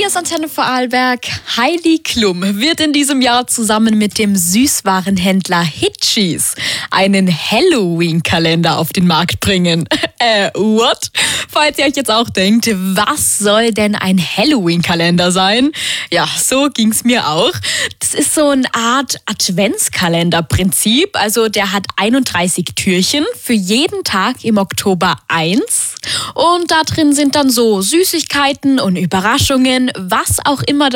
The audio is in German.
ist Antenne Vorarlberg. Heidi Klum wird in diesem Jahr zusammen mit dem Süßwarenhändler Hitchis einen Halloween-Kalender auf den Markt bringen. What? Falls ihr euch jetzt auch denkt, was soll denn ein Halloween-Kalender sein? Ja, so ging's mir auch. Das ist so eine Art Adventskalender-Prinzip. Also der hat 31 Türchen, für jeden Tag im Oktober 1. Und da drin sind dann so Süßigkeiten und Überraschungen, was auch immer